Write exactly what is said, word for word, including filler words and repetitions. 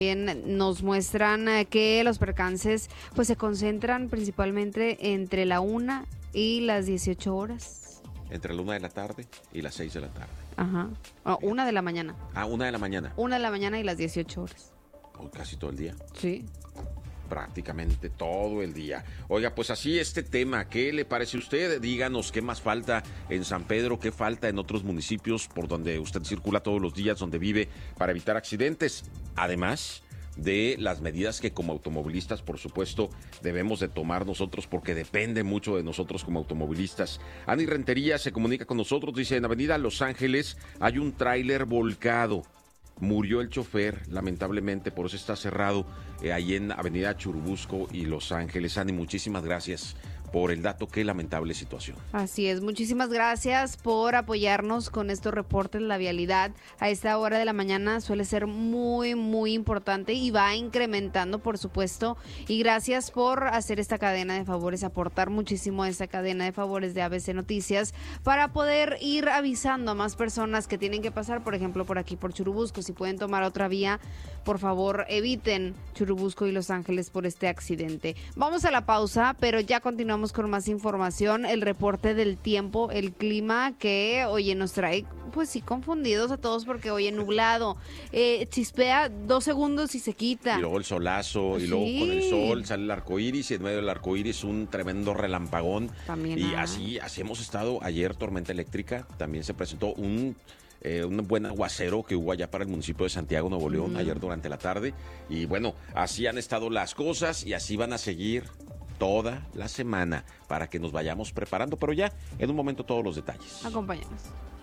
También nos muestran eh, que los percances pues se concentran principalmente entre la una y las dieciocho horas. Entre la una de la tarde y las seis de la tarde. Ajá. Oh, una de la mañana. Ah, una de la mañana. Una de la mañana y las dieciocho horas. Oh, casi todo el día. Sí. Prácticamente todo el día. Oiga, pues así este tema, ¿qué le parece a usted? Díganos qué más falta en San Pedro, qué falta en otros municipios por donde usted circula todos los días, donde vive, para evitar accidentes. Además de las medidas que como automovilistas, por supuesto, debemos de tomar nosotros, porque depende mucho de nosotros como automovilistas. Ani Rentería se comunica con nosotros, dice, en Avenida Los Ángeles hay un tráiler volcado. Murió el chofer, lamentablemente, por eso está cerrado eh, ahí en Avenida Churubusco y Los Ángeles. Ani, muchísimas gracias por el dato, qué lamentable situación. Así es, muchísimas gracias por apoyarnos con estos reportes. La vialidad a esta hora de la mañana suele ser muy, muy importante y va incrementando, por supuesto. Y gracias por hacer esta cadena de favores, aportar muchísimo a esta cadena de favores de A B C Noticias para poder ir avisando a más personas que tienen que pasar, por ejemplo, por aquí, por Churubusco. Si pueden tomar otra vía, por favor, eviten Churubusco y Los Ángeles por este accidente. Vamos a la pausa, pero ya continuamos con más información, el reporte del tiempo, el clima que, oye, nos trae, pues sí, confundidos a todos porque, oye, nublado, eh, chispea dos segundos y se quita. Y luego el solazo, Sí. y luego con el sol sale el arco iris, y en medio del arco iris un tremendo relampagón. También y ah. así, así hemos estado. Ayer, tormenta eléctrica, también se presentó un... Eh, un buen aguacero que hubo allá para el municipio de Santiago, Nuevo León, mm. ayer durante la tarde. Y bueno, así han estado las cosas y así van a seguir toda la semana para que nos vayamos preparando. Pero ya, en un momento, todos los detalles. Acompáñanos.